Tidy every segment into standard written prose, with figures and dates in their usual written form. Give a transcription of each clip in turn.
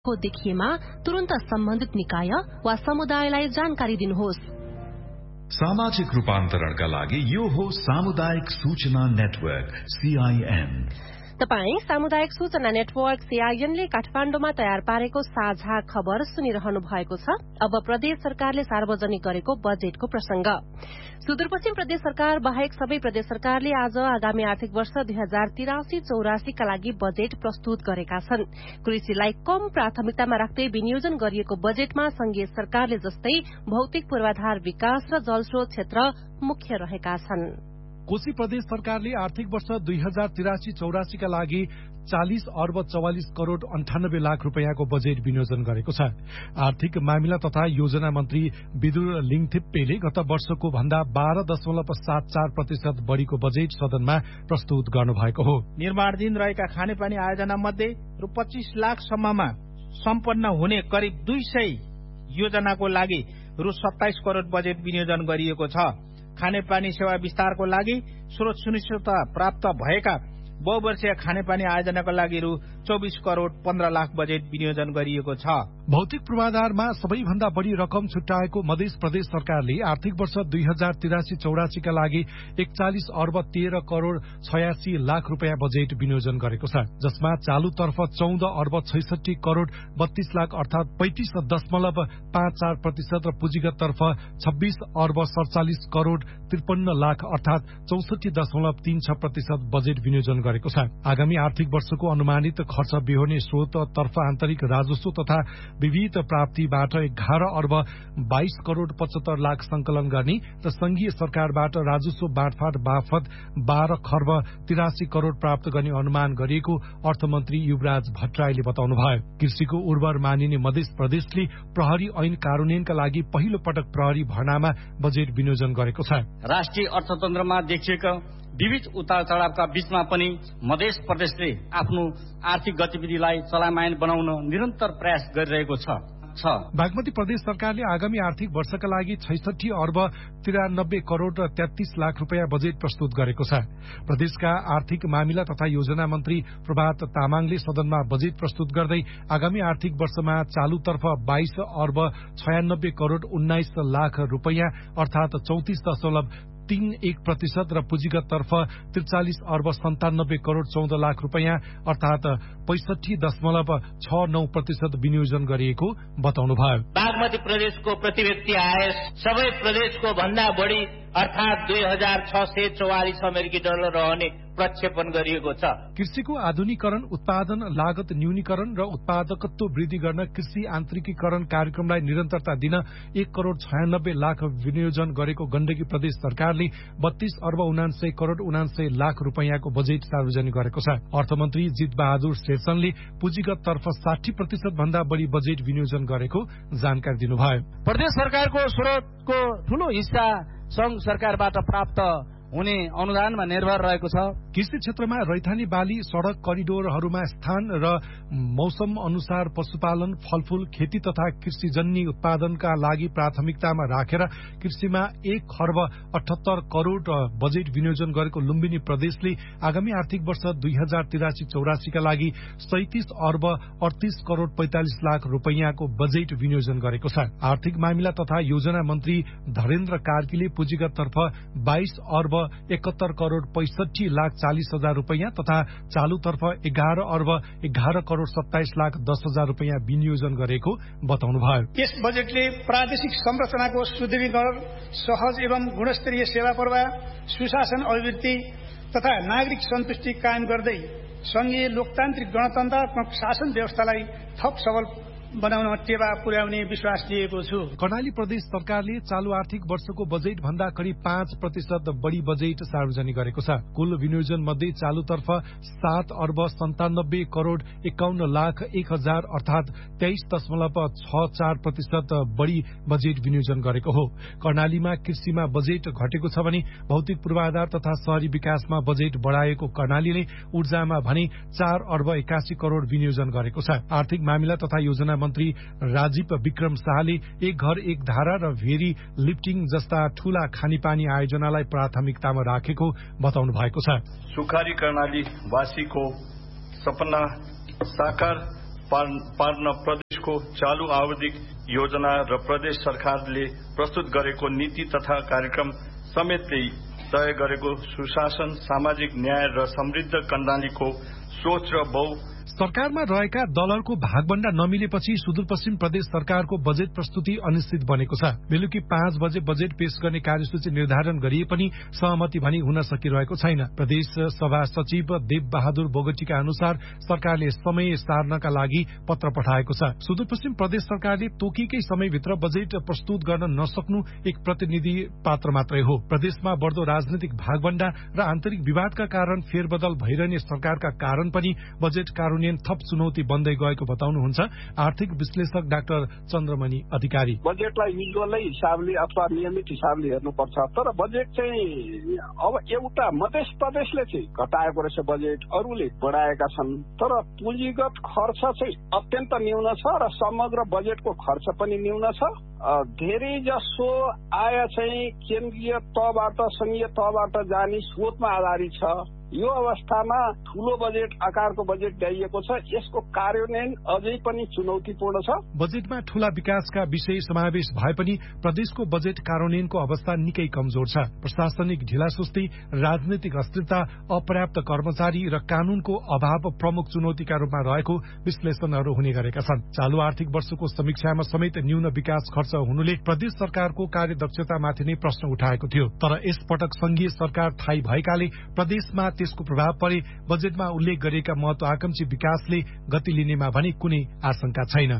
को देखिएमा तुरन्त सम्बन्धित निकाय वा समुदायलाई जानकारी दिनुहोस्। सामाजिक रूपान्तरणका लागि यो हो सामुदायिक सूचना नेटवर्क CIN। तपाई सामुदायिक सूचना नेटवर्क CIN ले काठमाडौँमा तयार पारेको साझा खबर सुनिरहनु भएको छ। अब प्रदेश सरकारले सार्वजनिक गरेको बजेटको प्रसंग। सुदूरपश्चिम प्रदेश सरकार बाहेक सबै प्रदेश सरकारले आज आगामी आर्थिक वर्ष 2083-84 का लागि बजेट प्रस्तुत गरेका छन्। कृषिलाई कम प्राथमिकतामा राख्दै विनियोजन गरिएको बजेटमा संघीय सरकारले जस्तै भौतिक पूर्वाधार विकास र जलस्रोत क्षेत्र मुख्य रहेका छन्। कोशी प्रदेश सरकारले आर्थिक वर्ष 2083-84 का लागि 40 अर्ब 44 करोड़ 98 लाख रुपैयाँको बजेट विनियोजन गरेको छ। आर्थिक मामिला तथा योजना मन्त्री विदुर लिङथिप्पेले गत वर्षको भन्दा 12.74% बढ़ीको बजेट सदनमा प्रस्तुत गर्नुभएको हो। निर्माणाधीन रहेका खानेपानी आयोजना मध्ये रु 25 लाख सम्ममा सम्पन्न हुने करिब 200 योजनाको लागि रु 27 करोड़ बजेट विनियोजन गरिएको छ। खानेपानी सेवा विस्तारको लागि स्रोत सुनिश्चितता प्राप्त भएका बहुवर्षीय खानेपानी आयोजनाको लागि रु 24 करोड़ 15 लाख बजेट विनियोजन गरिएको छ। भौतिक पूर्वाधारमा सबैभन्दा बढ़ी रकम छुट्याएको मध्य प्रदेश सरकारले आर्थिक वर्ष 2083-84 का लागि 41 अर्ब 13 करोड़ 86 लाख रुपैयाँ बजेट विनियोजन गरेको छ, जसमा चालुतर्फ 14 अर्ब 66 करोड़ 32 लाख अर्थात 35.54% र पुँजीगततर्फ 26 अर्ब 47 करोड़ 53 लाख अर्थात 64.36% बजेट विनियोजन गरेको छ। आगामी आर्थिक वर्षको अनुमानित खर्च बिहोर्ने स्रोत तर्फ आन्तरिक राजस्व तथा विविध प्राप्तिबाट 11 अर्ब 22 करोड़ 75 लाख संकलन गर्ने र संघीय सरकारबाट राजस्व बाँडफाँड बापत 12 खर्ब 83 करोड़ प्राप्त गर्ने अनुमान गरिएको अर्थमन्त्री युवराज भट्टराईले बताउनुभयो। कृषिको उर्वर मानिने मध्य प्रदेशले प्रहरी ऐन कार्यान्वयनका लागि पहिलो पटक प्रहरी भर्नामा बजेट विनियोजन गरेको छ। राष्ट्रिय अर्थतन्त्रमा देखिएका विविध उतार चढ़ावका बीचमा पनि मध्य प्रदेशले आफ्नो आर्थिक गतिविधिलाई चलायमान बनाउन निरन्तर प्रयास गरिरहेको छ। बागमती प्रदेश सरकारले आगामी आर्थिक वर्षका लागि 66 अर्ब 93 करोड़ 33 लाख रुपैयाँ बजेट प्रस्तुत गरेको छ। प्रदेशका आर्थिक मामिला तथा योजना मन्त्री प्रभात तामाङले सदनमा बजेट प्रस्तुत गर्दै आगामी आर्थिक वर्षमा चालुतर्फ 22 अर्ब 96 करोड़ 19 लाख रुपैयाँ अर्थात 34.31% र पुँजीगततर्फ 43 अर्ब 97 करोड़ 14 लाख रुपैयाँ अर्थात 65.69% विनियोजन गरिएको बताउनुभयो। बागमती प्रदेशको प्रति व्यक्ति आय सबै प्रदेशको भन्दा बढ़ी अर्थात 2644 अमेरिकी डलर रहने प्रक्षेपण गरिएको छ। कृषिको आधुनिकीकरण, उत्पादन लागत न्यूनीकरण र उत्पादकत्व वृद्धि गर्न कृषि आन्तरिकीकरण कार्यक्रमलाई निरन्तरता दिन 1 करोड़ 96 लाख विनियोजन गरेको गण्डकी प्रदेश सरकारले 32 अर्ब 99 करोड़ 99 लाख रुपैयाँको बजेट सार्वजनिक गरेको छ। अर्थमन्त्री जित बहादुर शेरचनले पुँजीगत तर्फ 60% भन्दा बढ़ी बजेट विनियोजन गरेको जानकारी दिनुभयो। प्रदेश सरकारको स्रोतको ठूलो हिस्सा संघ सरकारबाट प्राप्त हुने अनुदानमा निर्भर रहेको छ। कृषि क्षेत्रमा रैथानी बाली, सड़क करिडोरहरूमा स्थान र मौसम अनुसार पशुपालन, फलफूल, खेती तथा कृषिजन्य उत्पादनका लागि प्राथमिकतामा राखेर कृषिमा 1 खर्ब 78 करोड़ बजेट विनियोजन गरेको लुम्बिनी प्रदेशले आगामी आर्थिक वर्ष 2083-84 का लागि 37 अर्ब 38 करोड़ 45 लाख रुपैयाँको बजेट विनियोजन गरेको छ। आर्थिक मामिला तथा योजना मन्त्री धरेन्द्र कार्कीले पुँजीगततर्फ 22 अर्ब 71 करोड़ 65 लाख 40 हजार रुपैयाँ तथा चालुतर्फ 11 अर्ब 11 करोड़ 27 लाख 10 हजार रुपैयाँ विनियोजन गरेको बताउनुभयो। यस बजेटले प्रादेशिक संरचनाको सुदृढीकरण, सहज एवं गुणस्तरीय सेवा प्रवाह, सुशासन अभिवृद्धि तथा नागरिक सन्तुष्टि कायम गर्दै संघीय लोकतान्त्रिक गणतन्त्रात्मक शासन व्यवस्थालाई थप सबल बनाउन टेवा पुर्याउने विश्वास लिएको छु। कर्णाली प्रदेश सरकारले चालू आर्थिक वर्षको बजेट भन्दा करिब 5% बढ़ी बजेट सार्वजनिक गरेको छ। कुल विनियोजन मध्ये चालुतर्फ 7 अर्ब 97 करोड़ 51 लाख 1 हजार अर्थात 23.64% बढ़ी बजेट विनियोजन गरेको हो। कर्णालीमा कृषिमा बजेट घटेको छ भने भौतिक पूर्वाधार तथा शहरी विकासमा बजेट बढ़ाएको कर्णालीले ऊर्जामा भने 4 अर्ब 81 करोड़ विनियोजन गरेको छ। आर्थिक मामिला तथा योजना मन्त्री राजीव विक्रम शाहले एक घर एक धारा र भेरी लिफ्टिङ जस्ता ठूला खानेपानी आयोजनालाई प्राथमिकतामा राखेको बताउनु भएको छ। सुखारी कर्णाली वासीको सपना साकार पार्न प्रदेशको चालू आवधिक योजना र प्रदेश सरकारले प्रस्तुत गरेको नीति तथा कार्यक्रम समेतले तय गरेको सुशासन, सामाजिक न्याय र समृद्ध कर्णालीको सोच र सरकारमा रहेका दलहरूको भागभण्डा नमिलेपछि सुदूरपश्चिम प्रदेश सरकारको बजेट प्रस्तुति अनिश्चित बनेको छ। बेलुकी 5 बजे बजेट पेश गर्ने कार्यसूची निर्धारण गरिए पनि सहमति भने हुन सकिरहेको छैन। प्रदेश सभा सचिव देव बहादुर बोगटीका अनुसार सरकारले समय सार्नका लागि पत्र पठाएको छ। सुदूरपश्चिम प्रदेश सरकारले तोकिएकै समयभित्र बजेट प्रस्तुत गर्न नसक्नु एक प्रतिनिधि पात्र मात्रै हो। प्रदेशमा बढ्दो राजनीतिक भागभण्डा र आन्तरिक विवादका कारण फेरबदल भइरहने सरकारका कारण पनि बजेट कार्यान्वयन थप चुनौती बन्दै गएको बताउनुहुन्छ आर्थिक विश्लेषक डाक्टर चन्द्रमणि अधिकारी। बजेटलाई युजुअलै हिसाबले अथवा नियमित हिसाबले हेर्नुपर्छ, तर बजेट चाहिँ अब एउटा मध्य प्रदेशले चाहिँ घटाएको रहेछ बजेट, अरूले बढाएका छन्, तर पुँजीगत खर्च चाहिँ अत्यन्त न्यून छ र समग्र बजेटको खर्च पनि न्यून छ। धेरै जसो आय चाहिँ केन्द्रीय तहबाट संघीय तहबाट जाने स्रोतमा आधारित छ। यो अवस्थामा ठूलो बजेट आकारको बजेट ल्याइएको छ, यसको कार्यान्वयन अझै पनि चुनौतीपूर्ण छ। बजेटमा ठूला विकासका विषय समावेश भए पनि प्रदेशको बजेट कार्यान्वयनको अवस्था निकै कमजोर छ। प्रशासनिक ढिलासुस्ती, राजनीतिक अस्थिरता, अपर्याप्त कर्मचारी र कानूनको अभाव प्रमुख चुनौतीका रूपमा रहेको विश्लेषणहरू हुने गरेका छन्। चालू आर्थिक वर्षको समीक्षामा समेत न्यून विकास खर्च हुनुले प्रदेश सरकारको कार्यदक्षतामाथि नै प्रश्न उठाएको थियो। तर यसपटक संघीय सरकार थायी भएकाले प्रदेशमा त्यसको प्रभाव परे बजेटमा उल्लेख गरिएका महत्वाकांक्षी विकासले गति लिनेमा भने कुनै आशंका छैन।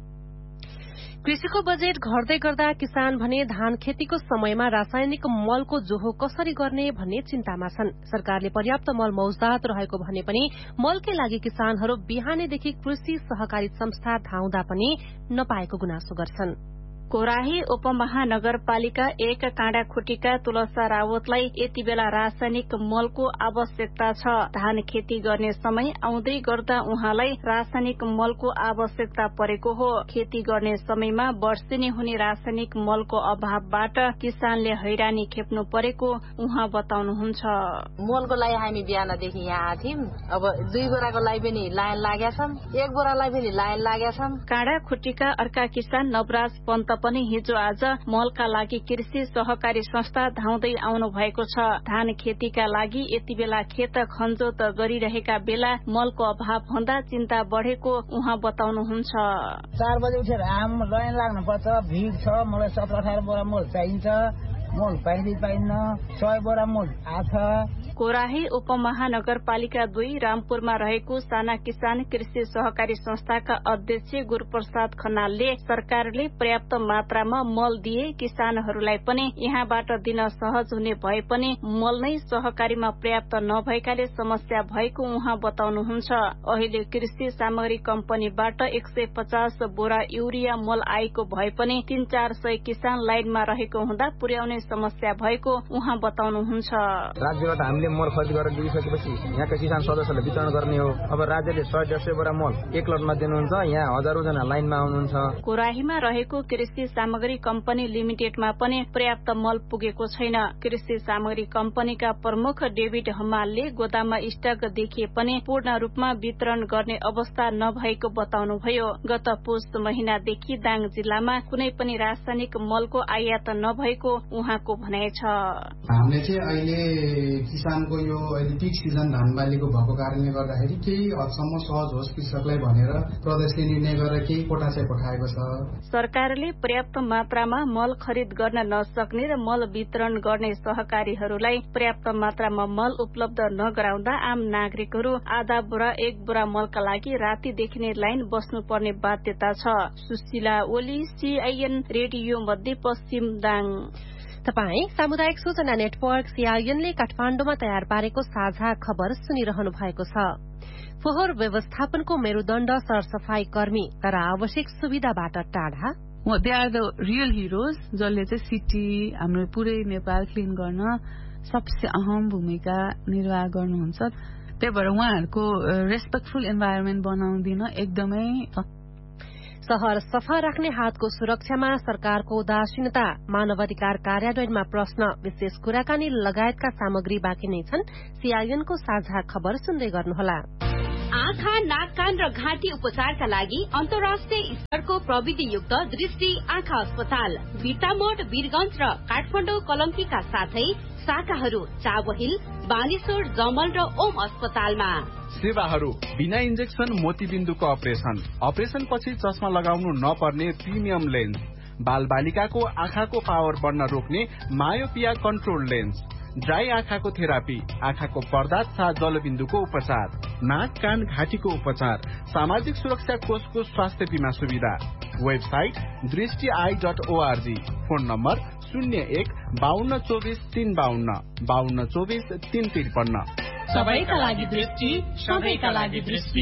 कृषिको बजेट घट्दै गर्दा किसान भने धान खेतीको समयमा रासायनिक मलको जोहो कसरी गर्ने भन्ने चिन्तामा छन्। सरकारले पर्याप्त मल मौजदात रहेको भने पनि मलकै लागि किसानहरू बिहानैदेखि कृषि सहकारी संस्था धाउँदा पनि नपाएको गुनासो गर्छन्। कोराही उपमहानगरपालिका 1 काँडाखुटीका तुलसा रावतलाई यति बेला रासायनिक मलको आवश्यकता छ। धान खेती गर्ने समय आउँदै गर्दा उहाँलाई रासायनिक मलको आवश्यकता परेको हो। खेती गर्ने समयमा वर्षेनी हुने रासायनिक मलको अभावबाट किसानले हैरानी खेप्नु परेको उहाँ बताउनुहुन्छ। मलको लागि हामी बिहानदेखि यहाँ आथ्यौं, अब 2 बोराको लागि पनि लाइन लागेका छन्, 1 बोरालाई पनि लाइन लागेका छन्। काँडाखुटीका अर्का किसान नवराज पन्त पनि हिजो आज मलका लागि कृषि सहकारी संस्था धाउँदै आउनु भएको छ। धान खेतीका लागि यति बेला खेत खनजोत गरिरहेका बेला मलको अभाव हुँदा चिन्ता बढेको उहाँ बताउनुहुन्छ। 4 बजे उठेर आम लाइन लाग्नु पर्छ, भिड छ, मलाई 17-18 बोरा मल चाहिन्छ, मल पाइन्न, 100 बोरा मल आछ। कोराही उपमहानगरपालिका 2 रामपुरमा रहेको साना किसान कृषि सहकारी संस्थाका अध्यक्ष गुरुप्रसाद खनालले सरकारले पर्याप्त मात्रामा मल दिए किसानहरूलाई पनि यहाँबाट दिन सहज हुने भए पनि मल नै सहकारीमा पर्याप्त नभएकाले समस्या भएको उहाँ बताउनुहुन्छ। अहिले कृषि सामग्री कम्पनीबाट 150 बोरा युरिया मल आएको भए पनि 300-400 किसान लाइनमा रहेको हुँदा पुर्याउने समस्या भएको उहाँ बताउनुहुन्छ। राज्यबाट हामीले मल खरिद गरेर दिइसकेपछि यहाँका किसान सदस्यहरूले वितरण गर्ने हो। अब राज्यले 100-150 बोरा मल एक लटमा दिनुहुन्छ, यहाँ हजारौं जना लाइनमा आउनुहुन्छ। कोराहीमा रहेको कृषि सामग्री कम्पनी लिमिटेडमा पनि पर्याप्त मल पुगेको छैन। कृषि सामग्री कम्पनीका प्रमुख डेभिड हमालले गोदाममा स्टक देखिए पनि पूर्ण रूपमा वितरण गर्ने अवस्था नभएको बताउनुभयो। गत पुष महिनादेखि दाङ जिल्लामा कुनै पनि रासायनिक मलको आयात नभएको उहाँको भनाइ छ। हामीले चाहिँ अहिले किसानको यो अहिले पिक सिजन धान बालीको भएको कारणले गर्दाखेरि केही हदसम्म सहज होस् कृषकलाई भनेर प्रदेशले निर्णय गरेर केही कोटा चाहिँ पठाएको छ। सरकारले पर्याप्त मात्रामा मल खरिद गर्न नसक्ने र मल वितरण गर्ने सहकारीहरूलाई पर्याप्त मात्रामा मल उपलब्ध नगराउँदा आम नागरिकहरू आधा बोरा 1 बोरा मलका लागि रातिदेखि नै लाइन बस्नुपर्ने बाध्यता छ। सुशीला ओली, CIN रेडियो मध्यपश्चिम दाङ। तपाई सामुदायिक सूचना नेटवर्क CINले काठमाडौँमा तयार पारेको साझा खबर सुनिरहनु भएको छ। फोहोर व्यवस्थापनको मेरुदण्ड सरसफाई कर्मी तर आवश्यक सुविधाबाट टाढा। They are the real heroes जसले चाहिँ सिटी हाम्रो पुरै नेपाल क्लिन गर्न सबसे अहम भूमिका निर्वाह गर्नुहुन्छ। त्यही भएर उहाँहरूको रेस्पेक्टफुल इन्भाइरोमेन्ट बनाउदिन एकदमै। शहर सफा राख्ने हातको सुरक्षामा सरकारको उदासीनता, मानवाधिकार कार्यान्वयनमा प्रश्न, विशेष कुराकानी लगायतका सामग्री बाँकी नै छन्। CINको साझा खबर सुन्दै गर्नुहोला। आँखा, नाक, कान र घाँटी उपचारका लागि अन्तर्राष्ट्रिय स्तरको प्रविधियुक्त दृष्टि आँखा अस्पताल बिर्तामोड, वीरगंज र काठमाडौँ कलम्कीका साथै शाखाहरू चाबहिल, बानेश्वर, जमल र ओम अस्पतालमा। सेवाहरू बिना इन्जेक्सन मोतीबिन्दुको अपरेसन पछि चस्मा लगाउनु नपर्ने प्रिमियम लेन्स, बाल बालिकाको आँखाको पावर बढ्न रोक्ने मायोपिया कन्ट्रोल लेन्स, ड्राई आँखाको थेरापी, आँखाको पर्दा तथा जलबिन्दुको उपचार, नाक, कान, घाँटीको उपचार, सामाजिक सुरक्षा कोषको स्वास्थ्य बीमा सुविधा। Website दृष्टि.org, phone number 01-5224-352, 5224-353। सबैका लागि दृष्टि, सबैका लागि दृष्टि।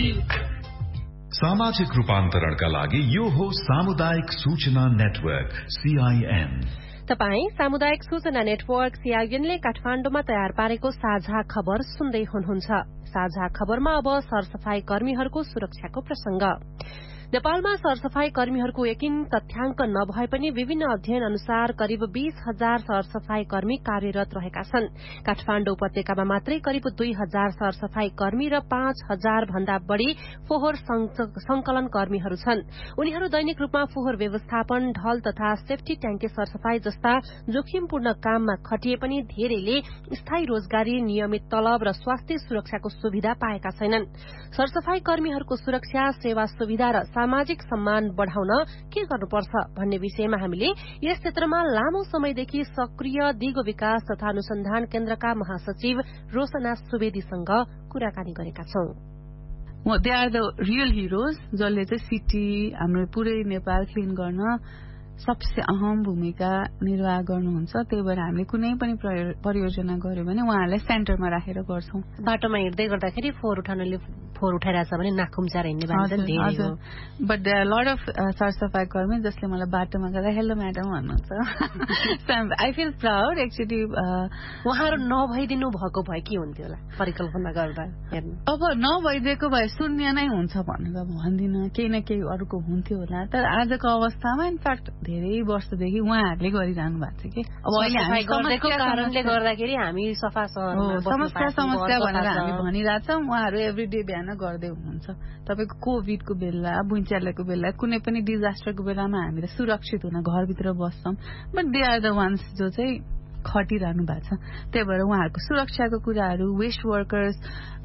सामाजिक रूपान्तरणका लागि यो हो सामुदायिक सूचना नेटवर्क CIN। तपाई सामुदायिक सूचना नेटवर्क CIN ले काठमाण्डुमा तयार पारेको साझा खबर सुन्दै हुनुहुन्छ। साझा खबरमा अब सरसफाई कर्मीहरूको सुरक्षाको प्रसंग। नेपालमा सरसफाई कर्मीहरूको यकिन तथ्याङ्क नभए पनि विभिन्न अध्ययन अनुसार करिब 20,000 सरसफाई कर्मी कार्यरत रहेका छन्। काठमाडौँ उपत्यकामा मात्रै करिब 2,000 सरसफाई कर्मी र 5,000 भन्दा बढ़ी फोहोर संकलन कर्मीहरू छन्। उनीहरू दैनिक रूपमा फोहोर व्यवस्थापन, ढल तथा सेफ्टी ट्याङ्के सरसफाई जस्ता जोखिमपूर्ण काममा खटिए पनि धेरैले स्थायी रोजगारी, नियमित तलब र स्वास्थ्य सुरक्षाको सुविधा पाएका छैनन्। सरसफाई कर्मीहरूको सुरक्षा, सेवा सुविधा र सामाजिक सम्मान बढ़ाउन के गर्नुपर्छ भन्ने विषयमा हामीले यस क्षेत्रमा लामो समयदेखि सक्रिय दिगो विकास तथा अनुसन्धान केन्द्रका महासचिव रोशना सुवेदीसँग कुराकानी गरेका छौं। They are the real heroes जसले चाहिँ सिटी हाम्रो पुरै नेपाल क्लिन गर्न सबसे अहम भूमिका निर्वाह गर्नुहुन्छ। त्यही भएर हामीले कुनै पनि परियोजना गर्यो भने उहाँहरूलाई सेन्टरमा राखेर गर्छौं। बाटोमा हिँड्दै गर्दाखेरि फोहोर उठाउनेले फोहोर उठाइरहेछ भने नाक खुम्चाएर हिँड्ने बानी धेरै हो। But there are lot of सरसफाई कर्मी जसले मलाई बाटोमा गएर हेलो म्याडम भन्नुहुन्छ। I feel proud actually. उहाँहरू नभइदिनु भएको भए के हुन्थ्यो होला परिकल्पना गर्दा हेर्नु। अब नभइदिएको भए शून्य नै हुन्छ भनेर भन्दिनँ, केही न केही अरूको हुन्थ्यो होला। तर आजको अवस्थामा इनफ्याक्ट धेरै वर्षदेखि उहाँहरूले गरिरहनु भएको छ कि अब अहिले हामी गरेको कारणले गर्दाखेरि हामी सफा समस्या भनेर हामी भनिरहेछौँ। उहाँहरू एभ्रीडे बिहान गर्दै हुनुहुन्छ। तपाईँको कोभिडको बेला, भुइँचालोको बेला, कुनै पनि डिजास्टरको बेलामा हामीले सुरक्षित हुन घरभित्र बस्छौँ। But they are the ones जो चाहिँ खटिरहनु भएको छ। त्यही भएर उहाँहरूको सुरक्षाको कुराहरू, वेस्ट वर्कर्स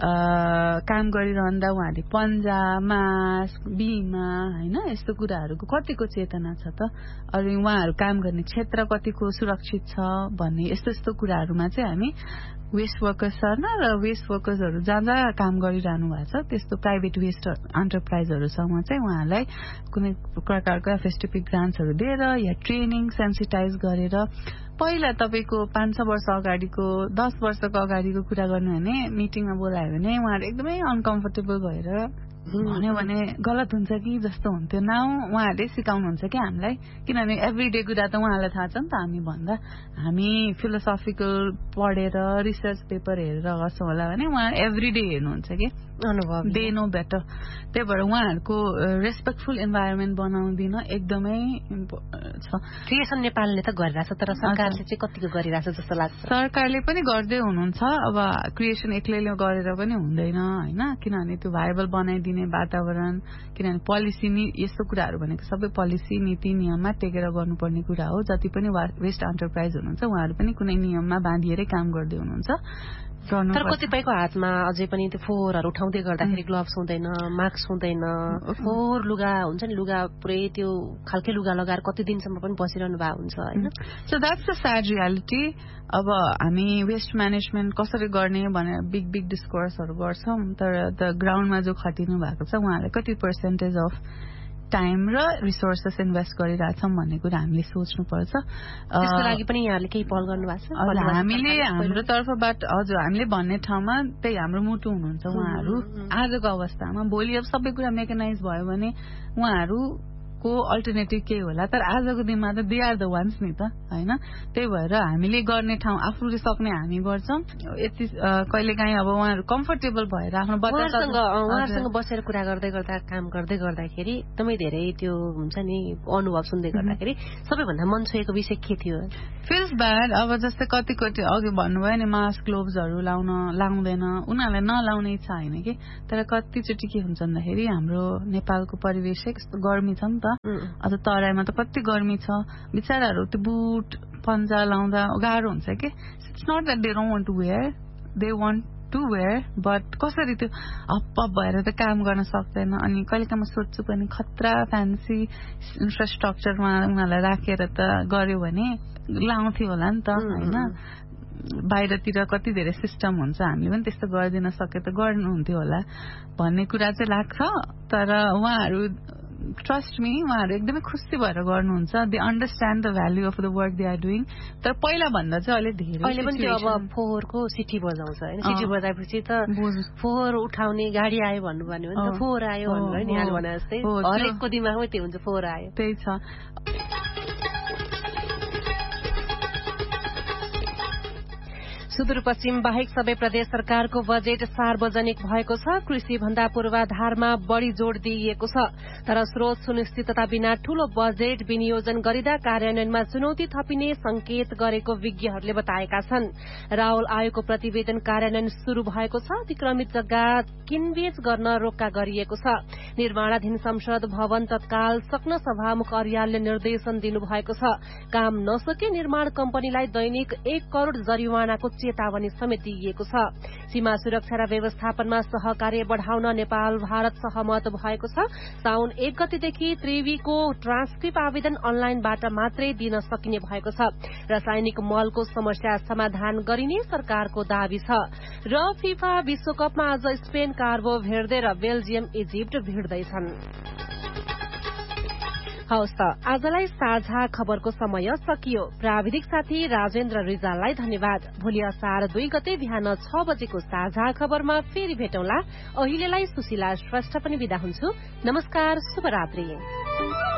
काम गरिरहँदा उहाँहरूले पन्जा, मास्क, बिमा होइन यस्तो कुराहरूको कतिको चेतना छ त। अरू उहाँहरू काम गर्ने क्षेत्र कतिको सुरक्षित छ भन्ने यस्तो यस्तो कुराहरूमा चाहिँ हामी वेस्ट वर्कर्स सर्न र वेस्ट वर्कर्सहरू जहाँ जहाँ काम गरिरहनु भएको छ त्यस्तो प्राइभेट वेस्ट एन्टरप्राइजहरूसँग चाहिँ उहाँहरूलाई कुनै प्रकारको एफएसटिपी ग्रान्ट्सहरू दिएर या ट्रेनिङ सेन्सिटाइज गरेर पहिला तपाईँको 5-6 वर्ष अगाडिको 10 वर्षको अगाडिको कुरा गर्नु भने मिटिङमा बोलायो भने उहाँहरू एकदमै अनकम्फर्टेबल भएर भन्यो भने गलत हुन्छ कि जस्तो हुन्थ्यो। नाउ उहाँहरूले सिकाउनुहुन्छ कि हामीलाई, किनभने एभ्रीडे कुरा त उहाँलाई थाहा छ नि त। हामी भन्दा हामी फिलोसफिकल पढेर रिसर्च पेपर हेरेर गर्छौँ होला भने उहाँ एभ्रीडे हेर्नुहुन्छ कि अनुभव, दे नो बेटर। त्यही भएर उहाँहरूको रेस्पेक्टफुल इन्भाइरोमेन्ट बनाउदिन एकदमै छ। क्रिएसन नेपालले त गरिरहेछ, तर सरकारले चाहिँ कतिको गरिरहेछ जस्तो लाग्छ। सरकारले पनि गर्दै हुनुहुन्छ। अब क्रिएसन एक्लैले गरेर पनि हुँदैन होइन, किनभने त्यो भाइबल बनाइदिने वातावरण, किनभने पोलिसी यस्तो कुराहरू भनेको सबै पोलिसी नीति नियममा टेकेर गर्नुपर्ने कुरा हो। जति पनि वेस्ट एन्टरप्राइज हुनुहुन्छ उहाँहरू पनि कुनै नियममा बाँधिएरै काम गर्दै हुनुहुन्छ। तर कतिपयको हातमा अझै पनि त्यो फोहोरहरू उठाउँदै गर्दाखेरि ग्लोभ्स हुँदैन, मास्क हुँदैन, फोहोर लुगा हुन्छ नि, लुगा पुरै त्यो खालकै लुगा लगाएर कति दिनसम्म पनि बसिरहनु भएको हुन्छ होइन। So that's the sad reality. अब हामी वेस्ट म्यानेजमेन्ट कसरी गर्ने भनेर बिग डिस्कोर्सहरू गर्छौँ, तर द ग्राउन्डमा जो खटिनु भएको छ उहाँलाई कति पर्सेन्टेज अफ टाइम र रिसोर्सेस इन्भेस्ट गरिरहेछौँ भन्ने कुरा हामीले सोच्नुपर्छ। त्यसको लागि पनि यहाँले केही पहल गर्नुभएको छ? हामीले हाम्रो तर्फबाट हजुर हामीले भन्ने ठाउँमा त्यही हाम्रो मुटु हुनुहुन्छ उहाँहरू। आजको अवस्थामा भोलि अब सबै कुरा मेकानाइज भयो भने उहाँहरू को अल्टरनेटिभ के होला तर आजको दिनमा त दे आर द वान्स नि त हैन त्यही भएर हामीले गर्ने ठाउँ आफूले सक्ने हामी गर्छौं यति कहिलेकाहीँ अब उहाँहरु कम्फर्टेबल भएर आफ्नो उहाँहरुसँग बसेर कुरा गर्दै गर्दा काम गर्दै गर्दाखेरि एकदमै धेरै त्यो हुन्छ नि अनुभव सुन्दै गर्दाखेरि सबैभन्दा मन छोएको विषय के थियो फिल्स ब्याड अब जस्तै कति अघि भन्नुभयो नि मास्क ग्लोभ्सहरु लाउँदैन उनीहरुलाई नलाउने इच्छा हैन कि तर कतिचोटि के हुन्छ भन्दाखेरि हाम्रो नेपालको परिवेश कस्तो गर्मी छ नि त अझ तराईमा त कति गर्मी छ बिचाराहरु त्यो बुट पन्जा लाउँदा गाह्रो हुन्छ कि it's not that they don't want to where they want to wear but कसरी त्यो हप भएर त काम गर्न सक्दैन अनि कहिलेकाहीँ म सोध्छु पनि खतरा फ्यान्सी इन्फ्रास्ट्रक्चरमा उनीहरूलाई राखेर त गर्यो भने लाउँथ्यो होला नि त हैन बाहिरतिर कति धेरै सिस्टम हुन्छ हामीले पनि त्यस्तो गर्दिन सके त गर्नुहुन्थ्यो होला भन्ने कुरा चाहिँ लाग्छ तर उहाँहरू ट्रस्ट मी उहाँहरू एकदमै खुसी भएर गर्नुहुन्छ they understand the value of the work they are doing तर पहिला भन्दा चाहिँ अहिले धेरै अहिले पनि त्यो अब फोहोरको सिटी बजाउँछ हैन सिटी बजाएपछि त फोहोर उठाउने गाडी आयो भन्नुभयो भने त फोहोर आयो भन्नुभयो नि हाल भने जस्तै हरेकको दिमागमै त्यो हुन्छ फोहोर आयो त्यही छ सुदूरपश्चिम बाहेक सबै प्रदेश सरकारको बजेट सार्वजनिक भएको छ कृषि भन्दा पूर्वाधारमा बढ़ी जोड़ दिइएको छ तर स्रोत सुनिश्चितता बिना ठूलो बजेट विनियोजन गरिँदा कार्यान्वयनमा चुनौती थपिने संकेत गरेको विज्ञहरूले बताएका छन् राहुल आयोगको प्रतिवेदन कार्यान्वयन शुरू भएको छ अतिक्रमित जग्गा किनबेच गर्न रोक्का गरिएको छ निर्माणाधीन संसद भवन तत्काल सक्न सभामुख अर्यालले निर्देशन दिनुभएको छ काम नसके निर्माण कम्पनीलाई दैनिक 1 करोड़ जरिवानाको चेतावनी समेत दिइएको छ सीमा सुरक्षा र व्यवस्थापनमा सहकार्य बढ़ाउन नेपाल भारत सहमत भएको छ साउन 1 गतेदेखि त्रिवीको ट्रान्सक्रिप्ट आवेदन अनलाइनबाट मात्रै दिन सकिने भएको छ रासायनिक मलको समस्या समाधान गरिने सरकारको दावी छ र फिफा विश्वकपमा आज स्पेन कार्बो भेर्दे र बेल्जियम इजिप्ट भिड्दैछन् हवस् त आजलाई साझा खबरको समय सकियो प्राविधिक साथी राजेन्द्र रिजाललाई धन्यवाद भोलि असार 2 गते बिहान 6 बजेको साझा खबरमा फेरि भेटौँला अहिलेलाई सुशीला श्रेष्ठ पनि बिदा हुन्छु नमस्कार शुभरात्रि